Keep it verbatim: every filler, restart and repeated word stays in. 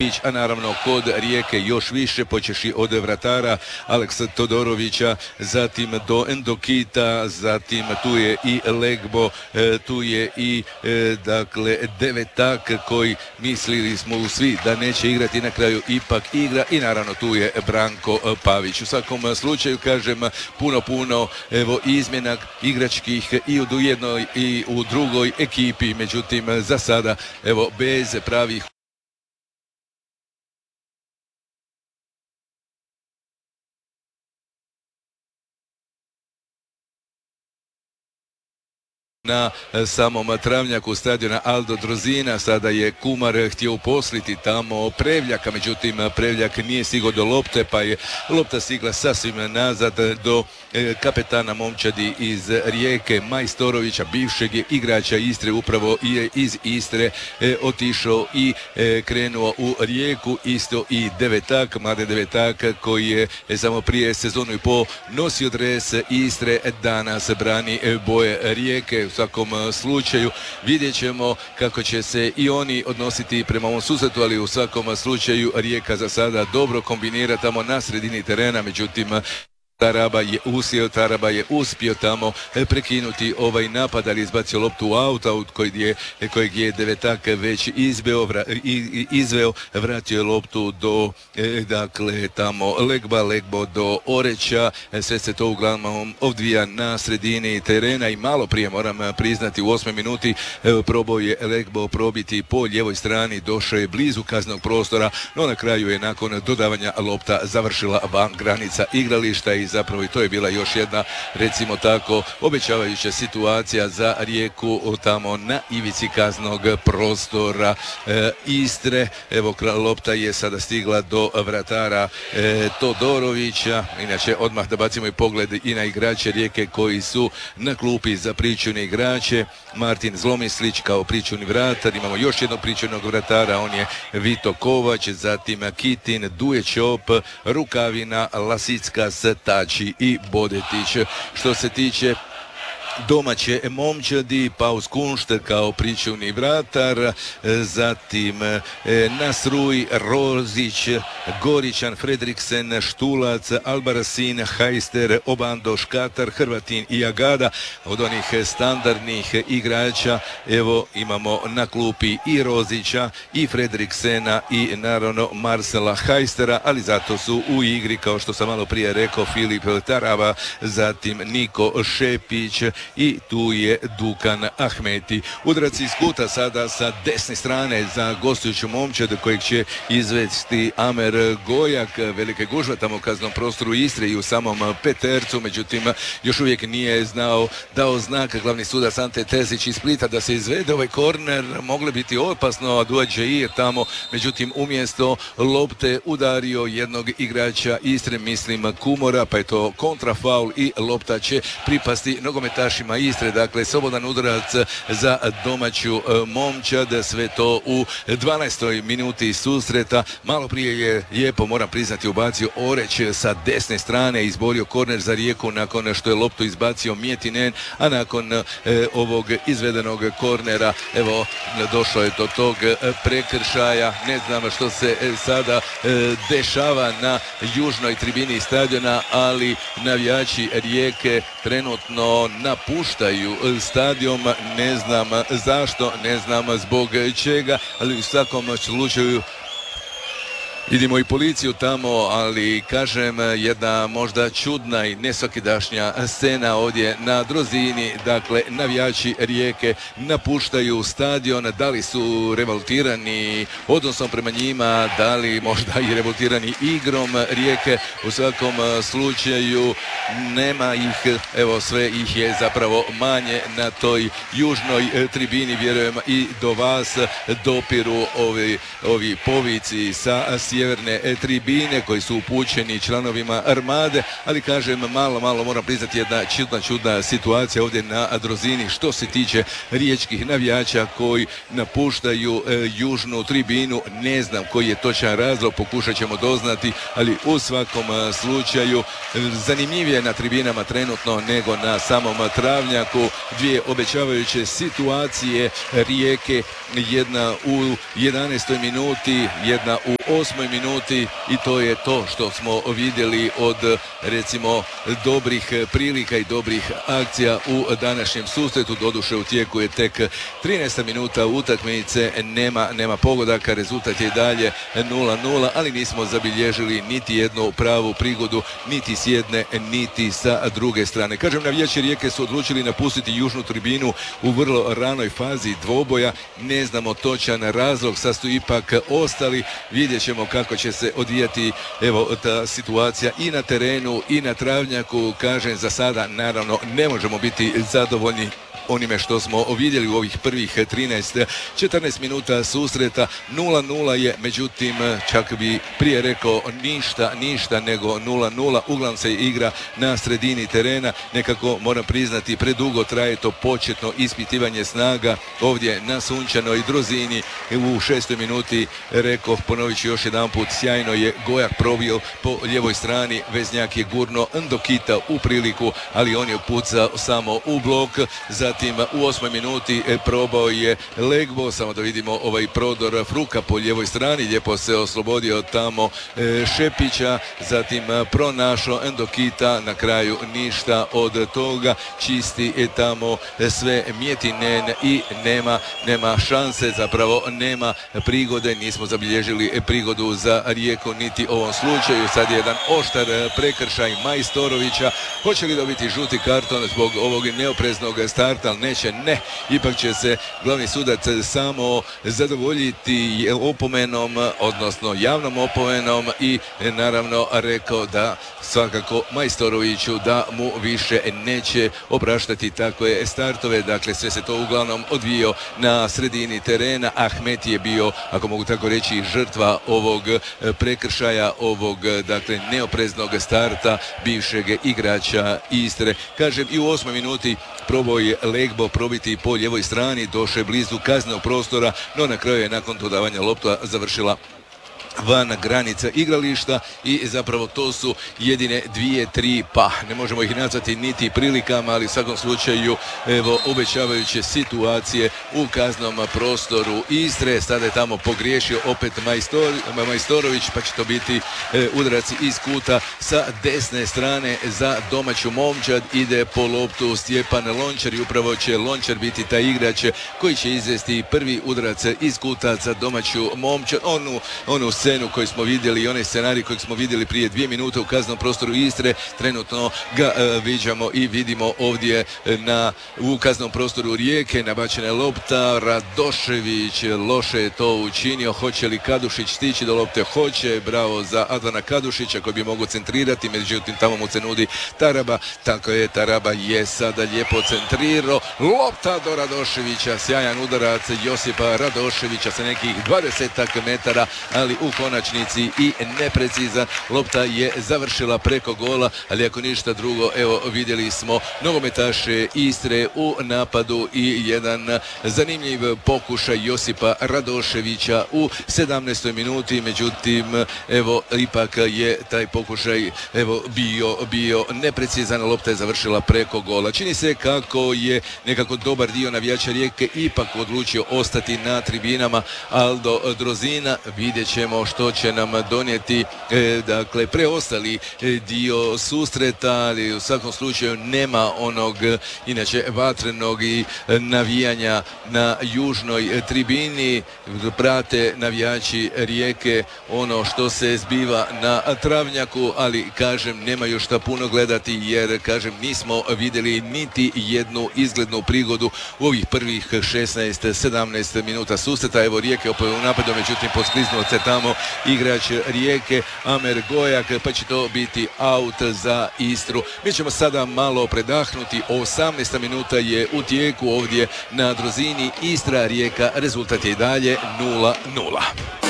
Ivić, a naravno kod Rijeke još više, počeši od vratara Aleksa Todorovića, zatim do Endokita, zatim tu je i Legbo, tu je i dakle Devetak koji mislili smo svi da neće igrati, na kraju ipak igra, i naravno tu je Branko Pavić. U svakom slučaju kažem puno puno evo izmjena igračkih i u jednoj i u drugoj ekipi, međutim za sada evo bez pravih na samom travnjaku stadiona Aldo Drozina. Sada je Kumar htio uposliti tamo Prevljaka, međutim Prevljak nije stigao do lopte, pa je lopta stigla sasvim nazad do kapetana momčadi iz Rijeke, Majstorovića, bivšeg igrača Istre, upravo je iz Istre otišao i krenuo u Rijeku, isto i Devetak, mlade Devetak koji je samo prije sezonu i po nosio dres Istre, danas brani boje Rijeke. U svakom slučaju vidjet ćemo kako će se i oni odnositi prema ovom susretu, ali u svakom slučaju Rijeka za sada dobro kombinira tamo na sredini terena, međutim Taraba je uspio, Taraba je uspio tamo prekinuti ovaj napad, ali izbacio loptu u out-out kojeg je, kojeg je Devetak već izveo, vra, izveo, vratio je loptu do dakle tamo Legba, Legbo do Oreća, sve se to uglavnom odvija na sredini terena i malo prije moram priznati u osmoj minuti probao je Legbo probiti po lijevoj strani, došao je blizu kaznenog prostora, no na kraju je nakon dodavanja lopta završila van granica igrališta i zapravo i to je bila još jedna, recimo tako, obećavajuća situacija za Rijeku tamo na ivici kaznog prostora e, Istre. Evo lopta je sada stigla do vratara e, Todorovića. Inače odmah da bacimo i pogled i na igrače Rijeke koji su na klupi za pričuvne igrače. Martin Zlomislić kao pričuvni vratar, imamo još jednog pričuvnog vratara, on je Vito Kovač, zatim Kitin, Duje Ćop, Rukavina, Lasicka, Tači i Bodetić. Što se tiče domaće momčadi, Paus Kunšt kao pričuvni vratar, zatim Nasruj, Rozić, Goričan, Fredriksen, Štulac, Albarasin, Hajster, Obando, Škatar, Hrvatin i Agada. Od onih standardnih igrača evo imamo na klupi i Rozića i Fredriksena i naravno Marcela Hajstera, ali zato su u igri, kao što sam malo prije rekao, Filip Tarava, zatim Niko Šepić i tu je Dukan Ahmeti. Udraci iz kuta sada sa desne strane za gostujuću momčad kojeg će izvesti Amer Gojak. Velike gužva tamo u kaznom prostoru Istre i u samom petercu, međutim još uvijek nije znao, dao znak glavni sudac Ante Tezić iz Splita da se izvede ovaj korner, moglo biti opasno, a dođe i tamo, međutim umjesto lopte udario jednog igrača Istre, mislim Kumora, pa je to kontrafaul i lopta će pripasti nogometašima Istre. Dakle, slobodan udarac za domaću momčad, sve to u dvanaestoj minuti susreta. Malo prije je lijepo, moram priznati, ubacio Oreć sa desne strane, izborio korner za Rijeku nakon što je loptu izbacio Mjetinen, a nakon e, ovog izvedenog kornera evo došlo je do tog prekršaja. Ne znam što se sada e, dešava na južnoj tribini stadiona, ali navijači Rijeke trenutno napuštaju stadion, ne znam zašto, ne znam zbog čega, ali u svakom slučaju vidimo i policiju tamo, ali kažem jedna možda čudna i nesvakidašnja scena ovdje na Drozini. Dakle, navijači Rijeke napuštaju stadion, da li su revoltirani odnosom prema njima, da li možda i revoltirani igrom Rijeke. U svakom slučaju nema ih, evo sve ih je zapravo manje na toj južnoj tribini, vjerujem i do vas dopiru ovi, ovi povici sa sjeverne tribine koji su upućeni članovima Armade, ali kažem malo, malo moram priznati jedna čudna, čudna situacija ovdje na Drozini što se tiče riječkih navijača koji napuštaju e, južnu tribinu. Ne znam koji je točan razlog, pokušat ćemo doznati, ali u svakom slučaju zanimljivije na tribinama trenutno nego na samom travnjaku. Dvije obećavajuće situacije Rijeke, jedna u jedanaestoj minuti, jedna u osmoj minuti i to je to što smo vidjeli od recimo dobrih prilika i dobrih akcija u današnjem susretu. Doduše u tijeku je tek trinaesta minuta utakmice, nema, nema pogodaka, rezultat je i dalje nula nula, ali nismo zabilježili niti jednu pravu prigodu, niti s jedne, niti sa druge strane. Kažem, navijači Rijeke su odlučili napustiti južnu tribinu u vrlo ranoj fazi dvoboja, ne znamo točan razlog, sad su ipak ostali, vidjet ćemo kako će se odvijati evo ta situacija i na terenu i na travnjaku. Kažem, za sada naravno ne možemo biti zadovoljni onime što smo vidjeli u ovih prvih trinaest četrnaest minuta susreta. Nula nula je, međutim čak bi prije rekao ništa, ništa nego nula nula. Uglavnom se igra na sredini terena, nekako moram priznati predugo traje to početno ispitivanje snaga ovdje na sunčanoj Drozini. U šestoj minuti rekao, ponovit ću još jedan put, sjajno je Gojak probio po lijevoj strani, Veznjak je gurno Ndokita u priliku, ali on je upucao samo u blok. Zatim u osmoj minuti probao je Legbo, samo da vidimo ovaj prodor Fruka po lijevoj strani, lijepo se oslobodio tamo Šepića, zatim pronašao Ndokita, na kraju ništa od toga, čisti je tamo sve Mjetinen i nema, nema šanse, zapravo nema prigode, nismo zabilježili prigodu za Rijeku niti u ovom slučaju. Sad je jedan oštar prekršaj Majstorovića, hoće li dobiti žuti karton zbog ovog neopreznog starta? Neće, ne, ipak će se glavni sudac samo zadovoljiti opomenom, odnosno javnom opomenom, i naravno rekao da svakako Majstoroviću da mu više neće opraštati takve startove. Dakle, sve se to uglavnom odvio na sredini terena. Ahmet je bio, ako mogu tako reći, žrtva ovog prekršaja, ovog dakle neopreznog starta bivšeg igrača Istre. Kažem, i u osmoj minuti probao je Legbo probiti po lijevoj strani, došao je blizu kaznenog prostora, no na kraju je nakon dodavanja lopta završila van granica igrališta i zapravo to su jedine dvije, tri, pa ne možemo ih nazvati niti prilikama, ali u svakom slučaju evo obećavajuće situacije u kaznom prostoru Istre. Sada je tamo pogriješio opet Majstor, Majstorović, pa će to biti e, udarac iz kuta sa desne strane za domaću Momčad. Ide po loptu Stjepan Lončar i upravo će Lončar biti taj igrač koji će izvesti prvi udarac iz kuta za domaću Momčad. Onu, onu scenu koju smo vidjeli i onaj scenarij kojeg smo vidjeli prije dvije minute u kaznom prostoru Istre, trenutno ga e, viđamo i vidimo ovdje na, u kaznom prostoru Rijeke. Nabačena je lopta, Radošević loše je to učinio. Hoće li Kadušić stići do lopte? Hoće, bravo za Adana Kadušića koji bi mogao centrirati, međutim tamo mu se nudi Taraba, tako je, Taraba je sada lijepo centrirao, lopta do Radoševića, sjajan udarac Josipa Radoševića sa nekih dvadesetak metara, ali u konačnici i neprecizan. Lopta je završila preko gola, ali ako ništa drugo, evo vidjeli smo nogometaše Istre u napadu i jedan zanimljiv pokušaj Josipa Radoševića u sedamnaestoj minuti, međutim evo ipak je taj pokušaj evo bio, bio neprecizan, lopta je završila preko gola. Čini se kako je nekako dobar dio navijača Rijeke ipak odlučio ostati na tribinama Aldo Drozina. Vidjet ćemo što će nam donijeti e, dakle preostali e, dio susreta, ali u svakom slučaju nema onog e, inače vatrenog i e, navijanja na južnoj tribini. Prate navijači Rijeke ono što se zbiva na travnjaku, ali kažem nemaju šta puno gledati jer kažem nismo vidjeli niti jednu izglednu prigodu u ovih prvih šesnaest sedamnaest minuta susreta. Evo Rijeke opet u napadu, međutim poskliznuo se tamo igrač Rijeke Amer Gojak, pa će to biti aut za Istru. Mi ćemo sada malo predahnuti. osamnaesta minuta je u tijeku ovdje na Drozini. Istra Rijeka, rezultat je i dalje nula nula.